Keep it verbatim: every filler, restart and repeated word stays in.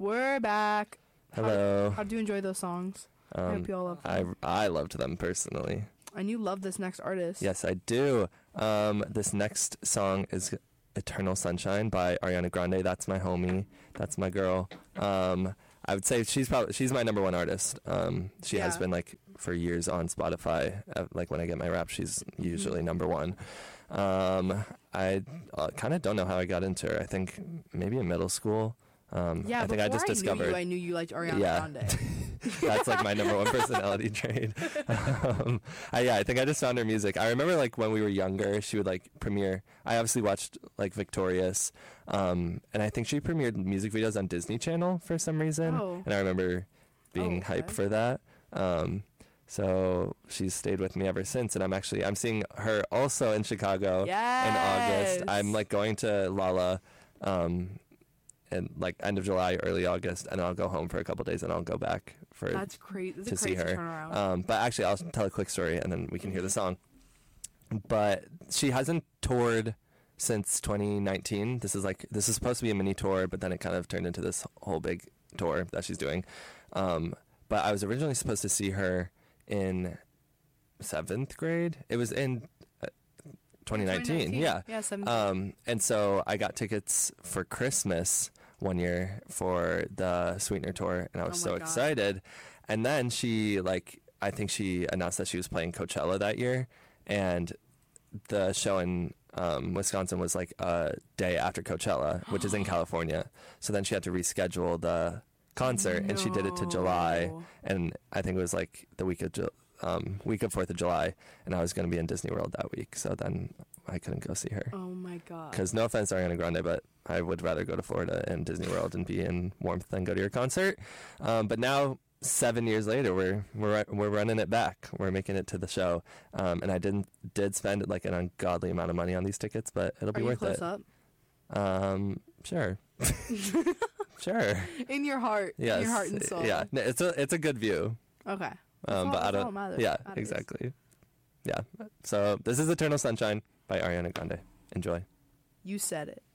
We're back. Hello. How, how do you enjoy those songs? Um, I hope you all love them. I, I loved them personally. And you love this next artist. Yes, I do. Um, this next song is Eternal Sunshine by Ariana Grande. That's my homie. That's my girl. Um, I would say she's probably she's my number one artist. Um, she Yeah. has been like for years on Spotify. Uh, like when I get my rap, she's usually Mm-hmm. number one. Um, I uh, kind of don't know how I got into her. I think maybe in middle school. Um, Yeah, I think I just before discovered. knew you, I knew you liked Ariana Yeah. Grande. That's like my number one personality trait. Um, I, yeah, I think I just found her music. I remember like when we were younger, she would like premiere. I obviously watched like Victorious, um, and I think she premiered music videos on Disney Channel for some reason. Oh. And I remember being Oh, okay. hyped for that. Um, so she's stayed with me ever since, and I'm actually I'm seeing her also in Chicago Yes. in August. I'm like going to Lala. Um, and like end of July, early August, and I'll go home for a couple days, and I'll go back for That's crazy. That's to a see crazy her. turnaround. Um, but actually, I'll tell a quick story, and then we can hear the song. But she hasn't toured since twenty nineteen. This is like this is supposed to be a mini tour, but then it kind of turned into this whole big tour that she's doing. Um, but I was originally supposed to see her in seventh grade. It was in uh, twenty nineteen. Yeah. Yeah, seventh. Um, and so I got tickets for Christmas one year for the Sweetener tour, and I was Oh my so God. excited. And then she, like, I think she announced that she was playing Coachella that year, and the show in um, Wisconsin was like a day after Coachella, which is in California. So then she had to reschedule the concert, and she did it to July, No. and I think it was like the week of Ju- um, week of Fourth of July, and I was going to be in Disney World that week, so then I couldn't go see her. Oh my God. Because no offense to Ariana Grande, but I would rather go to Florida and Disney World and be in warmth than go to your concert. Um, but now, seven years later, we're we're we're running it back. We're making it to the show, um, and I didn't did spend like an ungodly amount of money on these tickets, but it'll Are be you worth close it. up? Um, sure, sure. In your heart. Yes, In your heart and soul. yeah. No, it's a it's a good view. Okay. Um, all- but I that's all don't. that matters- yeah, matters. exactly. Yeah. So this is Eternal Sunshine by Ariana Grande. Enjoy. You said it.